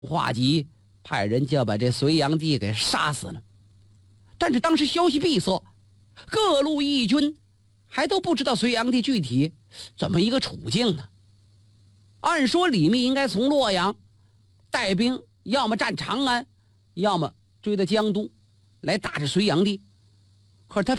华吉派人就要把这隋炀帝给杀死了。但是当时消息闭塞，各路义军还都不知道隋炀帝具体怎么一个处境呢。按说李密应该从洛阳带兵，要么占长安，要么追到江都来打这隋炀帝。可是他